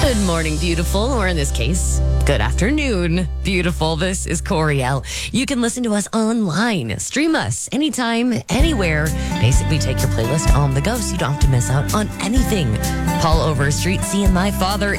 Good morning, beautiful, or in this case, good afternoon, beautiful. This is Coriel. You can listen to us online, stream us anytime, anywhere. Basically, take your playlist on the go so you don't have to miss out on anything. Paul Overstreet, Seeing My Father